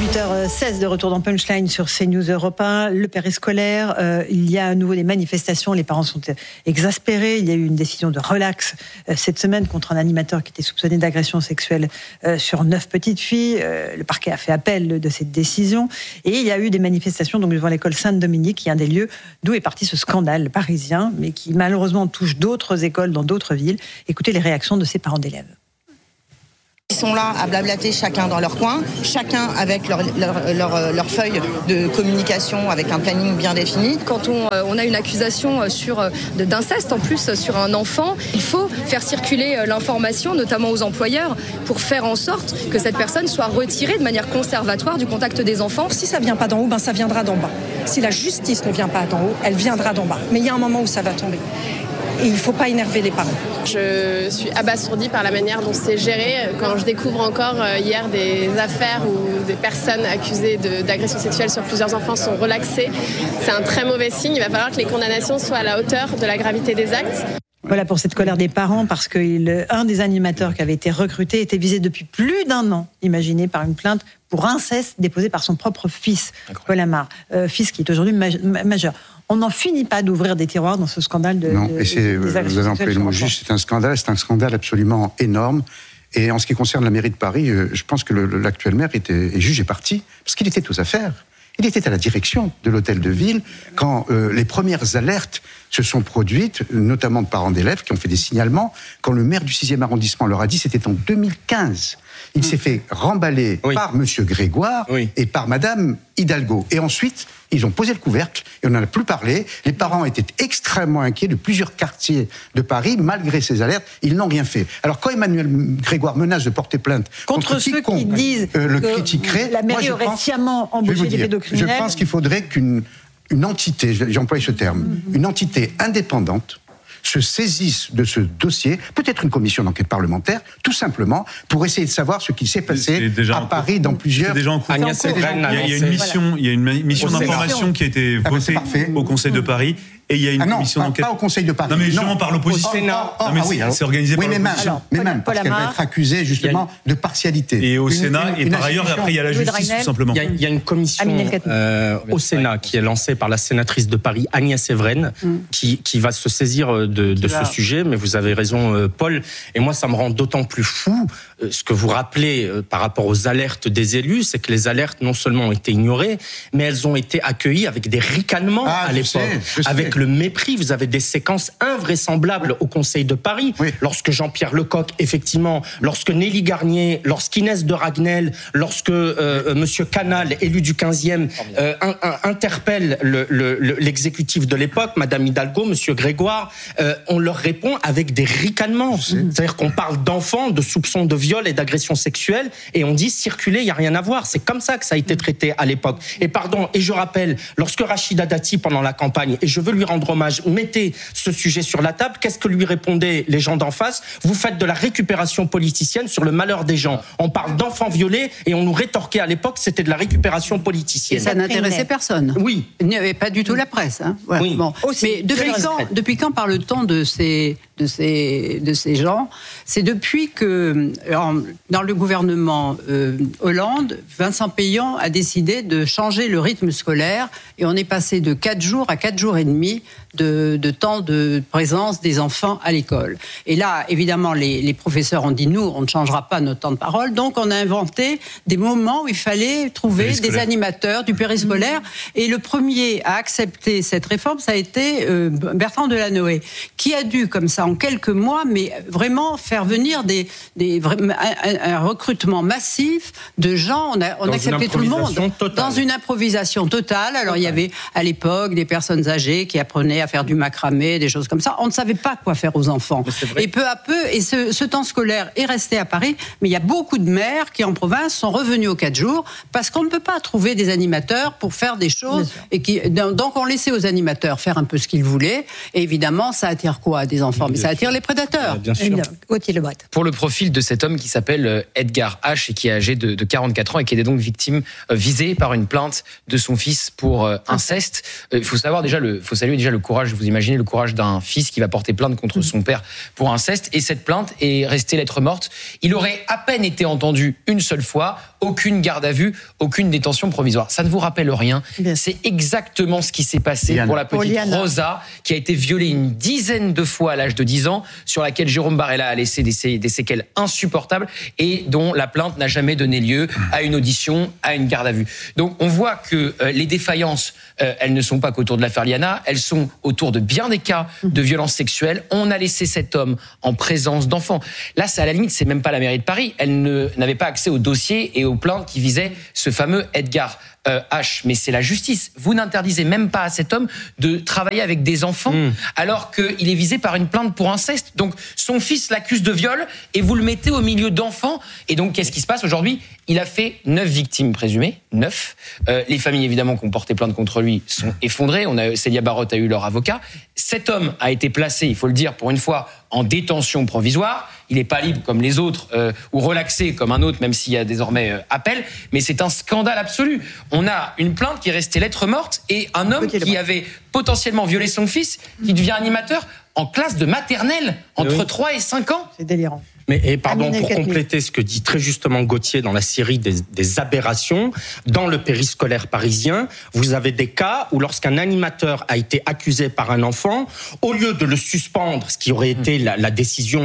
8h16 de retour dans Punchline sur CNews Europe 1. Le périscolaire, il y a à nouveau des manifestations. Les parents sont exaspérés. Il y a eu une décision de relax cette semaine contre un animateur qui était soupçonné d'agression sexuelle sur 9 petites filles. Le parquet a fait appel de cette décision. Et il y a eu des manifestations donc devant l'école Saint-Dominique, qui est un des lieux d'où est parti ce scandale parisien, mais qui malheureusement touche d'autres écoles dans d'autres villes. Écoutez les réactions de ces parents d'élèves. Ils sont là à blablater chacun dans leur coin, chacun avec leur feuille de communication avec un planning bien défini. Quand on a une accusation d'inceste en plus sur un enfant, il faut faire circuler l'information, notamment aux employeurs, pour faire en sorte que cette personne soit retirée de manière conservatoire du contact des enfants. Si ça ne vient pas d'en haut, ça viendra d'en bas. Si la justice ne vient pas d'en haut, elle viendra d'en bas. Mais il y a un moment où ça va tomber. Et il ne faut pas énerver les parents. Je suis abasourdie par la manière dont c'est géré. Quand je découvre encore hier des affaires où des personnes accusées d'agression sexuelle sur plusieurs enfants sont relaxées, c'est un très mauvais signe. Il va falloir que les condamnations soient à la hauteur de la gravité des actes. Voilà pour cette colère des parents, parce qu'un des animateurs qui avait été recruté était visé depuis plus d'1 an, imaginez, par une plainte pour inceste déposée par son propre fils, Paul Amar, fils qui est aujourd'hui majeur. On n'en finit pas d'ouvrir des tiroirs dans ce scandale des agressions vous avez employé le mot juste, c'est un scandale absolument énorme. Et en ce qui concerne la mairie de Paris, je pense que l'actuel maire est juge et parti, parce qu'il était aux affaires. Il était à la direction de l'hôtel de ville quand les premières alertes se sont produites, notamment de parents d'élèves qui ont fait des signalements, quand le maire du 6e arrondissement leur a dit, c'était en 2015. Il s'est fait remballer par Monsieur Grégoire et par Madame Hidalgo. Et ensuite, ils ont posé le couvercle et on n'en a plus parlé. Les parents étaient extrêmement inquiets de plusieurs quartiers de Paris. Malgré ces alertes, ils n'ont rien fait. Alors quand Emmanuel Grégoire menace de porter plainte contre ceux qui disent le critiquerait, la mairie aurait sciemment embauché des pédocriminels. Je pense qu'il faudrait qu'une entité, j'emploie ce terme, une entité indépendante se saisissent de ce dossier, peut-être une commission d'enquête parlementaire, tout simplement, pour essayer de savoir ce qui s'est passé à Paris dans plusieurs... C'est déjà en cours. Il y a une mission d'information qui a été votée au Conseil de Paris. Et il y a une commission d'enquête. Pas au Conseil de Paris. Non, mais justement par l'opposition. Au Sénat. C'est organisé par l'opposition. Mais même, parce qu'elle va être accusée, justement, de partialité. Et au Sénat, et par ailleurs, après, il y a la justice, tout simplement. Il y a une commission au Sénat qui est lancée par la sénatrice de Paris, Agnès Evren, qui va se saisir de ce sujet. Mais vous avez raison, Paul. Et moi, ça me rend d'autant plus fou ce que vous rappelez par rapport aux alertes des élus, c'est que les alertes, non seulement ont été ignorées, mais elles ont été accueillies avec des ricanements à l'époque. Avec le mépris, vous avez des séquences invraisemblables au Conseil de Paris. Lorsque Jean-Pierre Lecoq, effectivement, lorsque Nelly Garnier, lorsqu'Inès de Ragnel, lorsque Monsieur Canal, élu du 15e, interpelle l'exécutif de l'époque, Madame Hidalgo, Monsieur Grégoire, on leur répond avec des ricanements. C'est-à-dire qu'on parle d'enfants, de soupçons de viol et d'agression sexuelle, et on dit circuler, il n'y a rien à voir. C'est comme ça que ça a été traité à l'époque. Et je rappelle, lorsque Rachida Dati, pendant la campagne, et je veux lui rendre hommage, mettait ce sujet sur la table, qu'est-ce que lui répondaient les gens d'en face? Vous faites de la récupération politicienne sur le malheur des gens. On parle d'enfants violés et on nous rétorquait à l'époque c'était de la récupération politicienne. Et ça n'intéressait personne. Oui. Il n'y avait pas du tout la presse. Hein. Voilà. Oui. Bon. Mais depuis quand parle-t-on de ces gens? C'est depuis que, dans le gouvernement Hollande, Vincent Payan a décidé de changer le rythme scolaire et on est passé de 4 jours à 4 jours et demi de temps de présence des enfants à l'école. Et là, évidemment, les professeurs ont dit, nous, on ne changera pas notre temps de parole, donc on a inventé des moments où il fallait trouver des animateurs du périscolaire. Et le premier à accepter cette réforme, ça a été Bertrand Delanoë, qui a dû, comme ça, en quelques mois, mais vraiment faire venir un recrutement massif de gens. On acceptait tout le monde dans une improvisation totale. Alors, il y avait, à l'époque, des personnes âgées qui apprenaient à faire du macramé, des choses comme ça. On ne savait pas quoi faire aux enfants. Et peu à peu, ce temps scolaire est resté à Paris, mais il y a beaucoup de maires qui, en province, sont revenus aux 4 jours parce qu'on ne peut pas trouver des animateurs pour faire des choses. Donc, on laissait aux animateurs faire un peu ce qu'ils voulaient. Et évidemment, ça attire quoi, des enfants? Mais ça attire les prédateurs. Bien sûr. Pour le profil de cet homme qui s'appelle Edgar H. et qui est âgé de 44 ans et qui était donc visé par une plainte de son fils pour inceste. Il faut savoir déjà, faut saluer saluer déjà le courage, vous imaginez le courage d'un fils qui va porter plainte contre son père pour inceste, et cette plainte est restée lettre morte. Il aurait à peine été entendu une seule fois, aucune garde à vue, aucune détention provisoire. Ça ne vous rappelle rien? C'est exactement ce qui s'est passé pour la petite Rosa, qui a été violée une dizaine de fois à l'âge de 10 ans, sur laquelle Jérôme Barella a laissé des séquelles insupportables et dont la plainte n'a jamais donné lieu à une audition, à une garde à vue. Donc on voit que les défaillances, elles ne sont pas qu'autour de l'affaire Liana, elles sont autour de bien des cas de violences sexuelles. On a laissé cet homme en présence d'enfants. Là, c'est à la limite, c'est même pas la mairie de Paris. Elle n'avait pas accès au dossier et aux plaintes qui visaient ce fameux Edgar H. Mais c'est la justice. Vous n'interdisez même pas à cet homme de travailler avec des enfants alors qu'il est visé par une plainte pour inceste. Donc son fils l'accuse de viol et vous le mettez au milieu d'enfants. Et donc qu'est-ce qui se passe aujourd'hui? Il a fait 9 victimes présumées, 9. Les familles évidemment qui ont porté plainte contre lui sont effondrées. Célia Barotte a eu leur avocat. Cet homme a été placé, il faut le dire pour une fois, en détention provisoire. Il n'est pas libre comme les autres ou relaxé comme un autre, même s'il y a désormais appel. Mais c'est un scandale absolu. On a une plainte qui est restée lettre morte et un homme qui avait potentiellement violé son fils, qui devient animateur en classe de maternelle entre 3 et 5 ans. C'est délirant. Mais pardon, pour compléter ce que dit très justement Gauthier dans la série des aberrations, dans le périscolaire parisien, vous avez des cas où lorsqu'un animateur a été accusé par un enfant, au lieu de le suspendre, ce qui aurait été la décision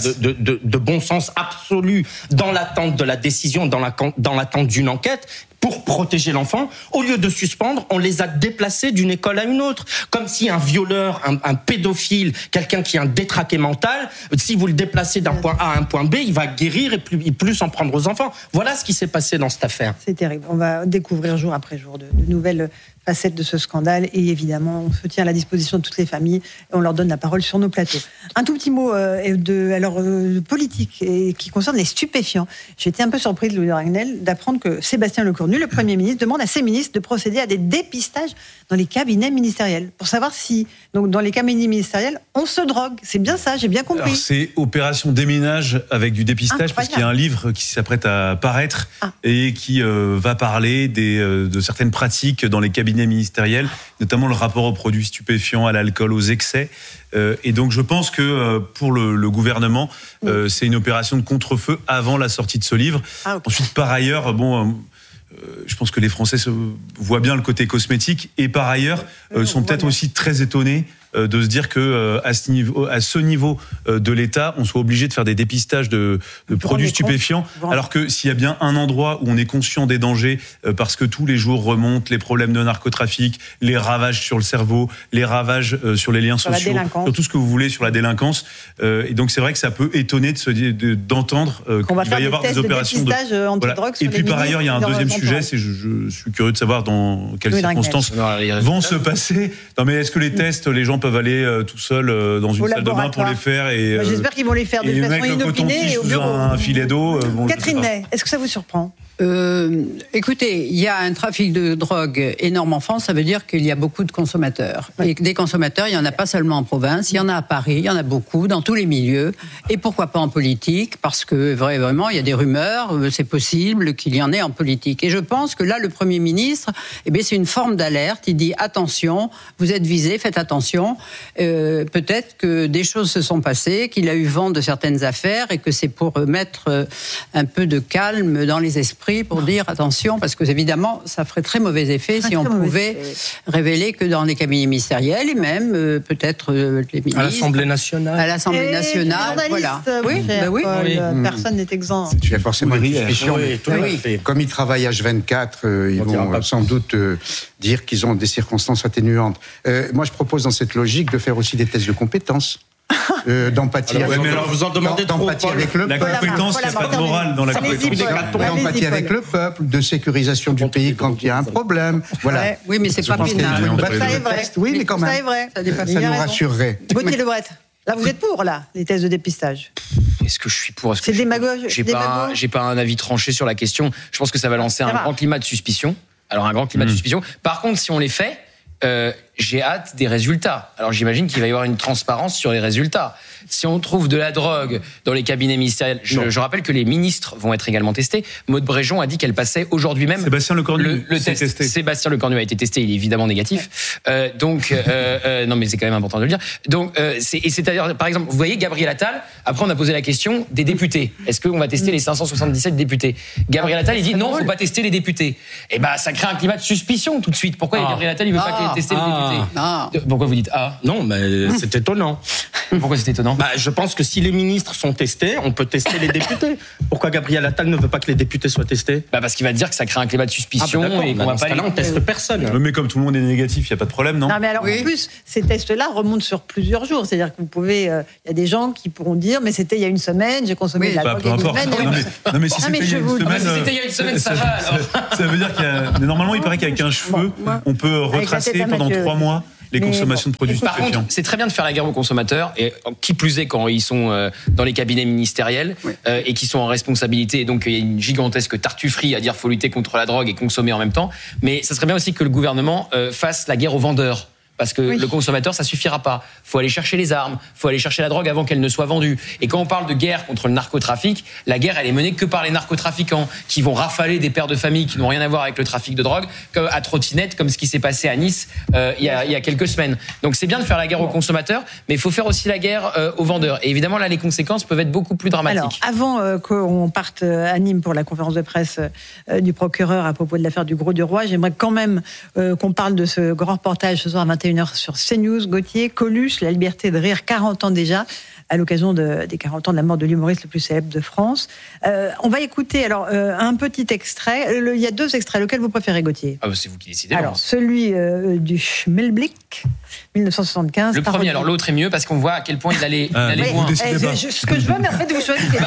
de bon sens absolu dans l'attente de la décision, dans l'attente d'une enquête, pour protéger l'enfant, au lieu de suspendre, on les a déplacés d'une école à une autre. Comme si un violeur, un pédophile, quelqu'un qui a un détraqué mental, si vous le déplacez d'un point A à un point B, il va guérir et plus s'en prendre aux enfants. Voilà ce qui s'est passé dans cette affaire. C'est terrible. On va découvrir jour après jour de nouvelles facettes de ce scandale et évidemment, on se tient à la disposition de toutes les familles et on leur donne la parole sur nos plateaux. Un tout petit mot de politique et qui concerne les stupéfiants. J'ai été un peu surprise, Louis de Ragnel, d'apprendre que Sébastien Lecornu, le Premier ministre, demande à ses ministres de procéder à des dépistages dans les cabinets ministériels pour savoir si, donc, dans les cabinets ministériels, on se drogue. C'est bien ça, j'ai bien compris. Alors, c'est opération déminage avec du dépistage, parce qu'il y a un livre qui s'apprête à paraître et qui va parler de certaines pratiques dans les cabinets ministériels, notamment le rapport aux produits stupéfiants, à l'alcool, aux excès. Et donc je pense que pour le gouvernement, c'est une opération de contre-feu avant la sortie de ce livre. Ensuite, par ailleurs, je pense que les Français voient bien le côté cosmétique et par ailleurs sont peut-être aussi très étonnés de se dire que à ce niveau de l'État, on soit obligé de faire des dépistages de produits stupéfiants, alors que s'il y a bien un endroit où on est conscient des dangers, parce que tous les jours remontent les problèmes de narcotrafic, les ravages sur le cerveau, les ravages sur les liens sociaux, sur tout ce que vous voulez, sur la délinquance, et donc c'est vrai que ça peut étonner d'entendre qu'il va y avoir des opérations antidrogue. Et puis par ailleurs, il y a un deuxième sujet, c'est je suis curieux de savoir dans quelles circonstances vont se passer. Non mais est-ce que les tests, les gens peuvent aller tout seuls dans une salle de bain pour les faire et j'espère qu'ils vont les faire de façon inopinée et au bureau. Un filet d'eau. Catherine Ney, est-ce que ça vous surprend? Écoutez, il y a un trafic de drogue énorme en France, ça veut dire qu'il y a beaucoup de consommateurs. Et des consommateurs, il n'y en a pas seulement en province, il y en a à Paris, il y en a beaucoup, dans tous les milieux. Et pourquoi pas en politique? Parce que vraiment, il y a des rumeurs, c'est possible qu'il y en ait en politique. Et je pense que là, le Premier ministre, c'est une forme d'alerte. Il dit, attention, vous êtes visés, faites attention. Peut-être que des choses se sont passées, qu'il a eu vent de certaines affaires et que c'est pour mettre un peu de calme dans les esprits, pour dire attention, parce que évidemment ça ferait très mauvais effet si on pouvait révéler que dans les cabinets ministériels et même peut-être les ministres. À l'Assemblée nationale. À l'Assemblée nationale, voilà. Oui. Personne n'est exempt. Tu as forcément une suspicion. Comme ils travaillent H24, ils vont sans doute dire qu'ils ont des circonstances atténuantes. Moi, je propose dans cette logique de faire aussi des tests de compétences. D'empathie avec vous en demandez avec le peuple. La compétence, il n'y a pas de morale dans la compétence. D'empathie avec le peuple, de sécurisation du pays quand il y a un problème. Voilà. Oui, mais c'est pas pénal. Ça est vrai. Oui, mais quand même. Ça est vrai. Ça nous rassurerait. Gauthier Lebret, là vous êtes pour les tests de dépistage? Est-ce que je suis pour? C'est démagogue. J'ai pas un avis tranché sur la question. Je pense que ça va lancer un grand climat de suspicion. Alors un grand climat de suspicion. Par contre, si on les fait, j'ai hâte des résultats. Alors j'imagine qu'il va y avoir une transparence sur les résultats. Si on trouve de la drogue dans les cabinets ministériels, je rappelle que les ministres vont être également testés. Maude Bréjon a dit qu'elle passait aujourd'hui même Sébastien Lecornu le test. Testé. Sébastien Lecornu a été testé, il est évidemment négatif. Non mais c'est quand même important de le dire. Donc c'est-à-dire, par exemple, vous voyez Gabriel Attal, après on a posé la question des députés. Est-ce qu'on va tester les 577 députés? Gabriel Attal, il dit non, faut pas tester les députés. Et ça crée un climat de suspicion tout de suite. Pourquoi Gabriel Attal, il veut pas tester les députés? Pourquoi vous dites Non, mais c'est étonnant. Pourquoi c'est étonnant? Je pense que si les ministres sont testés, on peut tester les députés. Pourquoi Gabriel Attal ne veut pas que les députés soient testés? Parce qu'il va dire que ça crée un climat de suspicion et qu'on va pas. On teste personne. Mais comme tout le monde est négatif, il y a pas de problème, non? Non, mais alors en plus, ces tests-là remontent sur plusieurs jours. C'est-à-dire que vous pouvez, il y a des gens qui pourront dire, mais c'était il y a une semaine, j'ai consommé de la drogue il y a une semaine. Non, mais si c'était il y a une semaine, c'était il y a une semaine, ça va alors. Ça veut dire qu'il y a. Mais normalement, il paraît qu'avec un cheveu, on peut retracer pendant 3 mois les consommations de produits stupéfiants. Par contre, c'est très bien de faire la guerre aux consommateurs, et qui plus est quand ils sont dans les cabinets ministériels et qui sont en responsabilité. Et donc, il y a une gigantesque tartufferie à dire qu'il faut lutter contre la drogue et consommer en même temps. Mais ça serait bien aussi que le gouvernement fasse la guerre aux vendeurs. Parce que le consommateur, ça suffira pas. Faut aller chercher les armes, faut aller chercher la drogue avant qu'elle ne soit vendue. Et quand on parle de guerre contre le narcotrafic, la guerre, elle est menée que par les narcotrafiquants qui vont rafaler des pères de famille qui n'ont rien à voir avec le trafic de drogue, comme à trottinette, comme ce qui s'est passé à Nice il y a quelques semaines. Donc c'est bien de faire la guerre aux consommateurs, mais il faut faire aussi la guerre aux vendeurs. Et évidemment, là, les conséquences peuvent être beaucoup plus dramatiques. Alors, avant qu'on parte à Nîmes pour la conférence de presse du procureur à propos de l'affaire du Gros du Roi, j'aimerais quand même qu'on parle de ce grand reportage ce soir à 21h sur CNews. Gauthier, Coluche, la liberté de rire, 40 ans déjà, à l'occasion des 40 ans de la mort de l'humoriste le plus célèbre de France. On va écouter un petit extrait. Il y a 2 extraits. Lequel vous préférez, Gauthier? C'est vous qui décidez. Alors, celui du Schmelblick, 1975. Le premier, alors l'autre est mieux parce qu'on voit à quel point il allait loin. Ce que je veux, mais en fait, vous choisissez.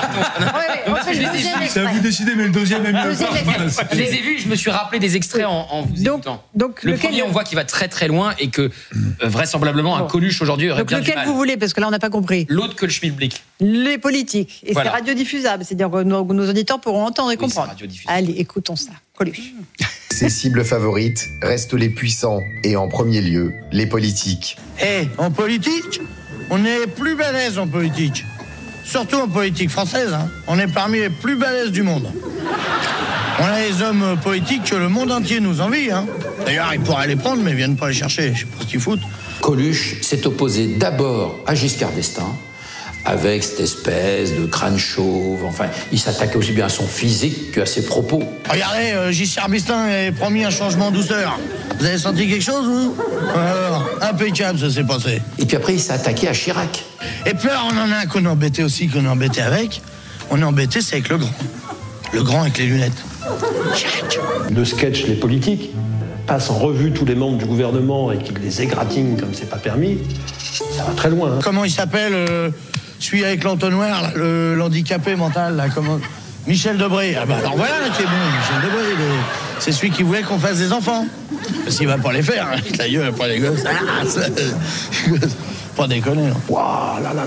C'est à vous décider, mais le deuxième est mieux. Je les ai vus, je me suis rappelé des extraits en vous écoutant. Donc, le premier, on voit qu'il va très très loin et que vraisemblablement un Coluche aujourd'hui aurait bien du mal. Donc lequel vous voulez, parce que là on n'a pas compris. L'autre que le Schmilblick. Les politiques. Et c'est radiodiffusable, c'est-à-dire que nos auditeurs pourront entendre et comprendre. Allez, écoutons ça. Coluche. Ses cibles favorites restent les puissants et en premier lieu, les politiques. En politique, on est plus balèze en politique. Surtout en politique française. On est parmi les plus balèzes du monde. On a les hommes politiques que le monde entier nous envie. D'ailleurs, ils pourraient les prendre, mais ils viennent pas les chercher. Je sais pas ce qu'ils foutent. Coluche s'est opposé d'abord à Giscard d'Estaing, avec cette espèce de crâne chauve. Enfin, il s'attaquait aussi bien à son physique qu'à ses propos. Regardez, Giscard d'Estaing a promis un changement en douceur. Vous avez senti quelque chose, vous? Impeccable, ça s'est passé. Et puis après, il s'est attaqué à Chirac. Et puis là, on en a un qu'on est embêté aussi, qu'on est embêté avec. On est embêté, c'est avec le grand. Le grand avec les lunettes. Chirac. Le sketch, les politiques, passent en revue tous les membres du gouvernement et qu'ils les égratignent comme c'est pas permis, ça va très loin. Comment il s'appelle celui avec l'entonnoir, là, l'handicapé mental, là, comment... Michel Debré. Alors voilà qui est bon, Michel Debré. C'est celui qui voulait qu'on fasse des enfants. Parce qu'il va pas les faire, avec la gueule, pas les gosses. Pas déconner. Waouh, là.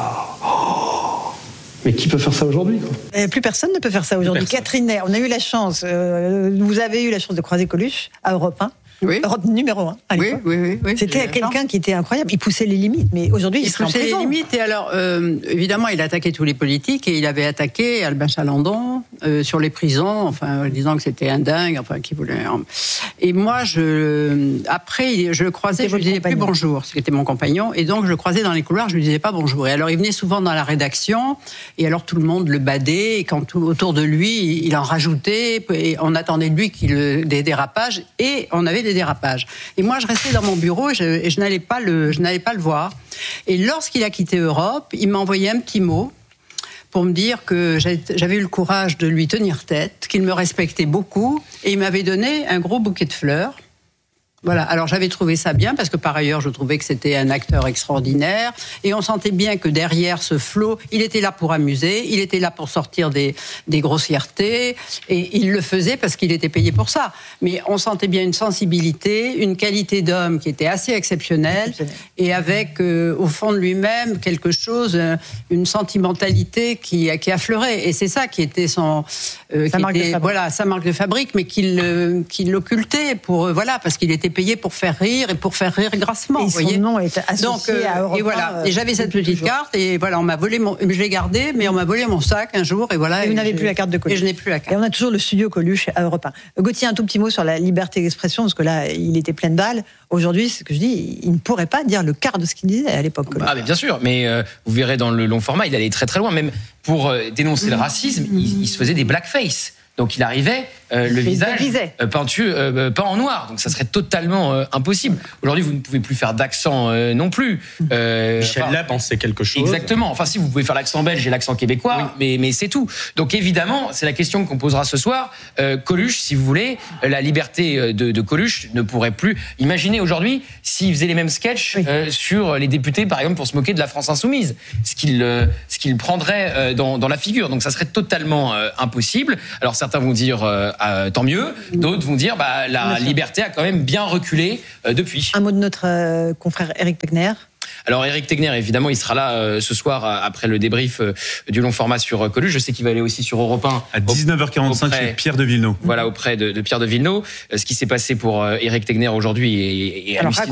Mais qui peut faire ça aujourd'hui, quoi? Plus personne ne peut faire ça aujourd'hui. Catherine Ney, on a eu la chance, vous avez eu la chance de croiser Coluche à Europe 1. Oui. Europe numéro 1 à l'époque. Oui. C'était quelqu'un qui était incroyable. Il poussait les limites, mais aujourd'hui, il serait en prison. Il poussait les limites, et alors, évidemment, il attaquait tous les politiques, et il avait attaqué Albin Chalandon sur les prisons, enfin, disant que c'était un dingue, enfin, qui voulait... Et moi, après, je le croisais, je lui disais plus bonjour, ce qui était mon compagnon, et donc je le croisais dans les couloirs, je lui disais pas bonjour. Et alors, il venait souvent dans la rédaction, et alors tout le monde le badait, et quand autour de lui, il en rajoutait, et on attendait de lui des dérapages, et on avait des dérapages. Et moi, je restais dans mon bureau et je n'allais pas le voir. Et lorsqu'il a quitté Europe, il m'a envoyé un petit mot pour me dire que j'avais eu le courage de lui tenir tête, qu'il me respectait beaucoup, et il m'avait donné un gros bouquet de fleurs. Voilà, alors j'avais trouvé ça bien, parce que par ailleurs, je trouvais que c'était un acteur extraordinaire, et on sentait bien que derrière ce flot, il était là pour amuser, il était là pour sortir des grossièretés, et il le faisait parce qu'il était payé pour ça. Mais on sentait bien une sensibilité, une qualité d'homme qui était assez exceptionnelle, et avec, au fond de lui-même, quelque chose, une sentimentalité qui affleurait. Et c'est ça qui était sa marque de fabrique, mais qu'il occultait parce qu'il était payé pour faire rire et pour faire rire grassement. Et vous son voyez. nom est associé à Europe 1. Et voilà. Et j'avais cette petite carte et voilà, on m'a volé je l'ai gardée, mais on m'a volé mon sac un jour et voilà. Et vous n'avez plus la carte de Coluche. Et je n'ai plus la carte. Et on a toujours le studio Coluche à Europe 1. Gauthier, un tout petit mot sur la liberté d'expression, parce que là, il était plein de balles. Aujourd'hui, c'est ce que je dis, il ne pourrait pas dire le quart de ce qu'il disait à l'époque. Ah, mais bien sûr, mais vous verrez dans le long format, il allait très très loin. Même pour dénoncer le racisme, il se faisait des blackface. Donc il arrivait le visage peint en noir, donc ça serait totalement impossible. Aujourd'hui, vous ne pouvez plus faire d'accent non plus. Michel Leb en sait quelque chose. Exactement. Enfin, si vous pouvez faire l'accent belge et l'accent québécois, mais c'est tout. Donc évidemment, c'est la question qu'on posera ce soir. Coluche, si vous voulez, la liberté de Coluche ne pourrait plus. Imaginez aujourd'hui s'il faisait les mêmes sketchs sur les députés, par exemple, pour se moquer de la France insoumise, ce qu'il prendrait dans la figure. Donc ça serait totalement impossible. Alors certains vont dire tant mieux, d'autres vont dire la liberté a quand même bien reculé depuis. Un mot de notre confrère Éric Tegner. Alors Éric Tegner, évidemment, il sera là ce soir après le débrief du long format sur Coluche. Je sais qu'il va aller aussi sur Europe 1 à 19h45 chez Pierre de Villeneuve. Voilà, auprès de Pierre de Villeneuve. Ce qui s'est passé pour Éric Tegner aujourd'hui est hallucinant.